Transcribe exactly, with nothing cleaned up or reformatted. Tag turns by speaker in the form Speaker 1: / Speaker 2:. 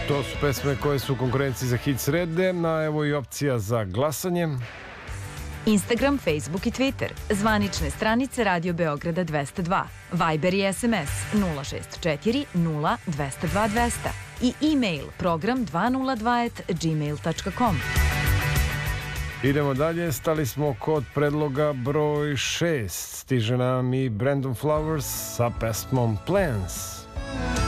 Speaker 1: To su pesme koje su u konkurenciji za hit srede, a evo i opcija za glasanje.
Speaker 2: Instagram, Facebook i Twitter, zvanične stranice Radio Beograda dvesta dva, Viber i S M S nula šest četiri nula dvesta dva dvesta i e-mail program dvesta dva at gmail tačka com.
Speaker 1: Idemo dalje, stali smo kod predloga broj šest. Stiže nam i Brandon Flowers sa pesmom Plans.